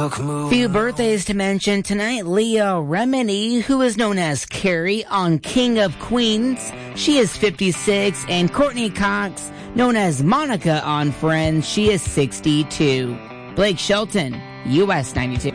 Few birthdays to mention tonight. Leah Remini, who is known as Carrie on King of Queens. She is 56. And Courtney Cox, known as Monica on Friends. She is 62. Blake Shelton, US 92.